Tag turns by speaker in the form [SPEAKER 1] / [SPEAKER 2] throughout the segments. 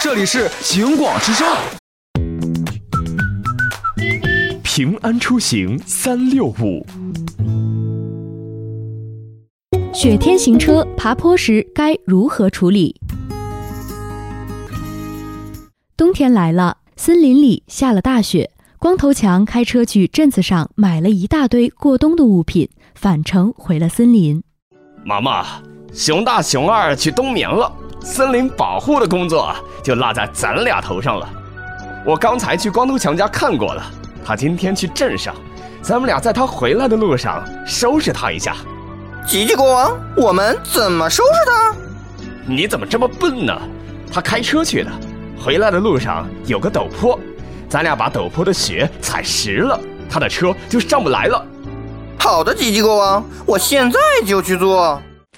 [SPEAKER 1] 这里是行广之声。平安出行365。
[SPEAKER 2] 雪天行车爬坡时该如何处理？冬天来了，森林里下了大雪，光头强开车去镇子上买了一大堆过冬的物品，返程回了森林。
[SPEAKER 3] 妈妈，熊大熊二去冬眠了，森林保护的工作就落在咱俩头上了。我刚才去光头强家看过了，他今天去镇上，咱们俩在他回来的路上收拾他一下。
[SPEAKER 4] 吉吉国王，我们怎么收拾他？
[SPEAKER 3] 你怎么这么笨呢？他开车去的，回来的路上有个陡坡，咱俩把陡坡的雪踩实了，他的车就上不来了。
[SPEAKER 4] 好的，吉吉国王，我现在就去做。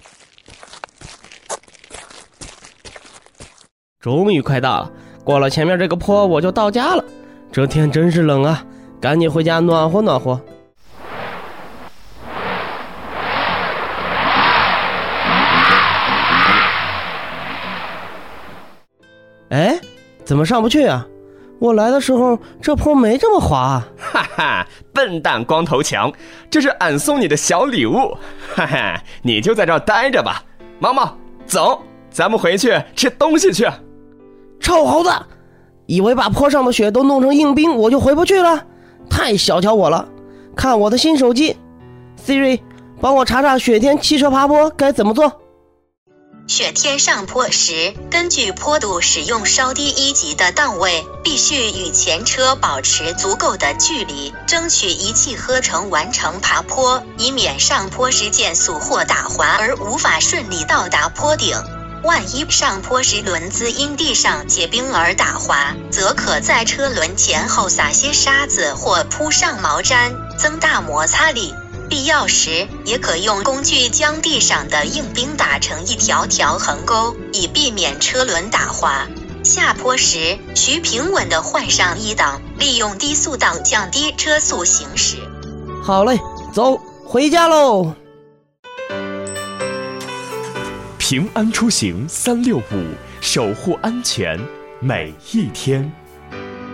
[SPEAKER 5] 终于快到了，过了前面这个坡我就到家了。这天真是冷啊，赶紧回家暖和暖和。哎，怎么上不去啊？我来的时候这坡没这么滑啊。
[SPEAKER 3] 哈哈，笨蛋光头强，这是俺送你的小礼物。哈哈，你就在这儿待着吧。毛毛，走，咱们回去吃东西去。
[SPEAKER 5] 臭猴子，以为把坡上的雪都弄成硬冰我就回不去了？太小瞧我了。看我的新手机 Siri， 帮我查查雪天汽车爬坡该怎么做。
[SPEAKER 6] 雪天上坡时，根据坡度使用稍低1级的档位，必须与前车保持足够的距离，争取一气呵成完成爬坡，以免上坡时减速或打滑而无法顺利到达坡顶。万一上坡时轮子因地上结冰而打滑，则可在车轮前后撒些沙子或铺上毛毡，增大摩擦力。必要时也可用工具将地上的硬冰打成一条条横沟，以避免车轮打滑。下坡时需平稳地换上1档，利用低速档降低车速行驶。
[SPEAKER 5] 好嘞，走，回家喽。
[SPEAKER 1] 平安出行365，守护安全每一天。